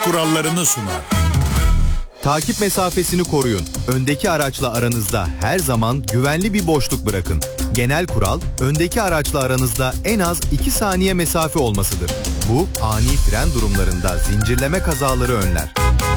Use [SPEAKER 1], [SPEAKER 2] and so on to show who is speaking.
[SPEAKER 1] kurallarını sunar.
[SPEAKER 2] Takip mesafesini koruyun. Öndeki araçla aranızda her zaman güvenli bir boşluk bırakın. Genel kural, öndeki araçla aranızda en az 2 saniye mesafe olmasıdır. Bu, ani fren durumlarında zincirleme kazaları önler.